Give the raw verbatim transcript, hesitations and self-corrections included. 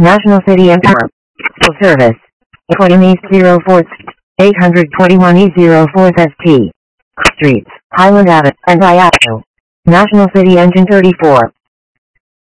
National City Empire. Full service. twenty East zero fourth, eight twenty-one East zero fourth S T. Streets, Highland Avenue, and Iapto. National City Engine thirty-four.